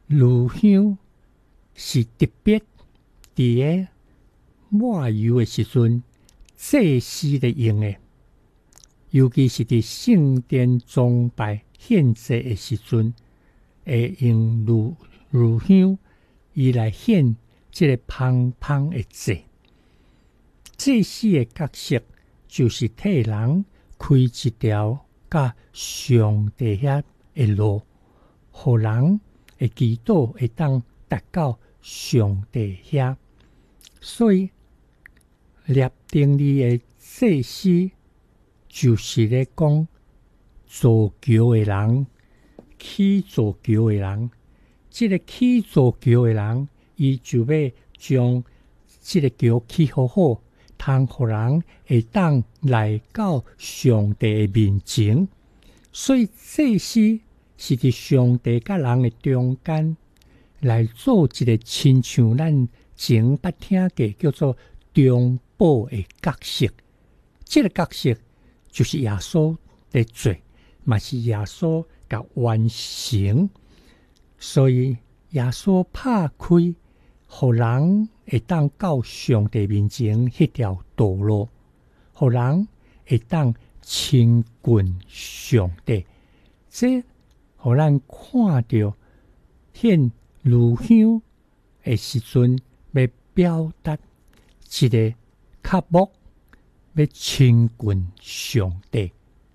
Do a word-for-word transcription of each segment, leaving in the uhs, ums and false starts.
乳香是特别伫个抹油的时阵，祭司咧用的，尤其是伫圣殿崇拜献祭的时阵，会用乳乳香伊来献即个芳芳的祭。祭司的角色就是替人开一条甲上帝遐的路，互人的祈祷会当达到上帝遐。所以立定义的祭司就是咧讲造橋的人，起造橋的人。即、這個起造橋的人，伊就要將即個橋起好好，通互人會當來到上帝的面前。所以祭司是伫上帝甲人的中間來做一個親像咱前捌聽過叫做中保的角色。這個角色就是耶穌的做，嘛是耶穌甲完成。所以耶穌拍開，互人會當到上帝面前迄條道路，互人會當親近上帝。這互咱看到獻乳香的時陣，要表達一個渴慕要親近上帝。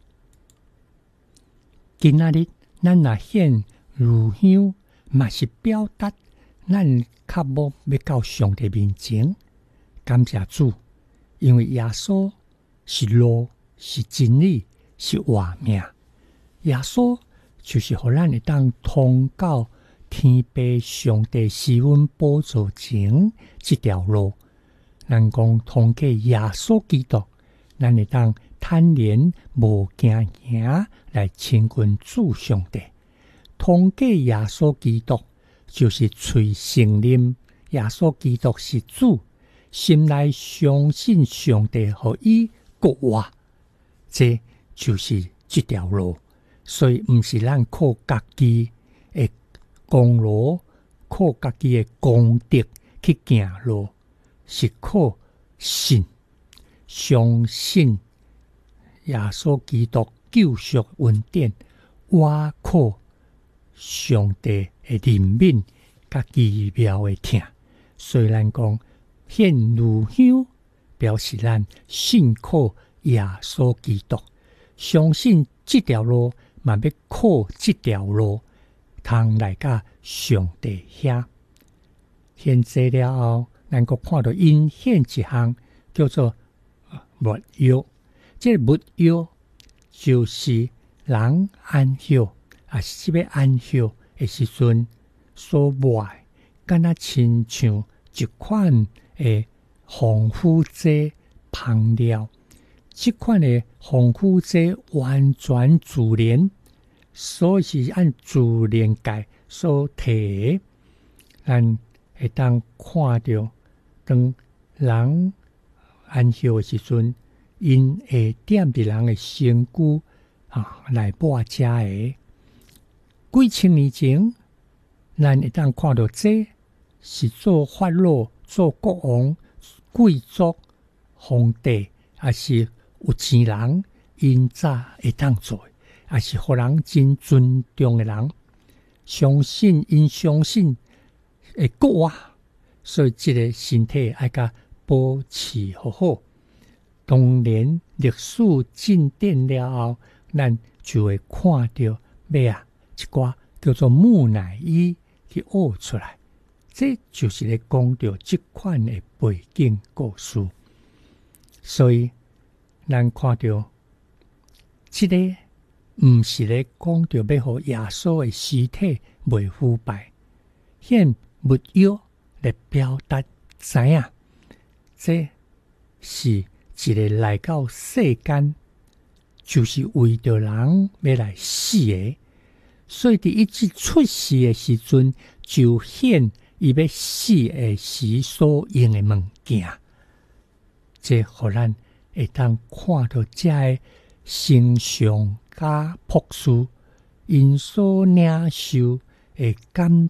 今仔日咱若獻乳香，嘛是表達咱渴慕要到上帝面前。感謝主，因為耶穌是路，是真理，是活命。耶穌就是互咱會當通到天父上帝施恩寶座前這條路。咱講通過耶穌基督，咱會當坦然無驚驚來親近主上帝。通過耶穌基督就是隨承認耶穌基督是主，心內相信上帝和伊國話，這就是這條路。所以唔是咱靠家己的功勞，靠家己的功德去行路，是靠信，相信耶穌基督救贖恩典，我靠上帝的憐憫甲奇妙的聽。雖然講獻乳香表示咱信靠耶穌基督，相信這條路嘛要靠這條路通來甲上帝遐。獻祭了後，咱閣看到因獻一項叫做沒藥。這個沒藥就是人安息，也是要安息的時陣所買，敢若親像一款的防腐劑香料。這款的防腐劑完全自然，所以是按自然界所提。咱會當看到，當人安息的時陣，因會點佇人的身軀啊來抹食的。幾千年前，咱會當看到這是做法老、做國王、貴族、皇帝，還是有錢人，因早會當做，也是互人真尊重的人。相信因相信會國啊，所以這個身體愛甲保持好好。當然歷史進展了後，咱就會看到咩啊，一寡叫做木乃伊去挖出來。這就是咧講到這款的背景故事。所以咱看到這個唔是咧講到要互耶穌的屍體未腐敗，獻沒藥來表達知影，這是一個來到世間就是為着人要來死的。所以佇伊即出世的時陣，就獻伊要死的時所用的物件。這互咱會當看到這個成上加樸素，因所領受的感